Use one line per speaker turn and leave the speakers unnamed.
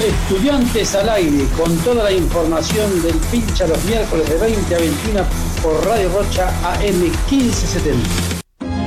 Estudiantes al aire, con toda la información del pincha los miércoles de 20 a 21 por Radio Rocha AM 1570.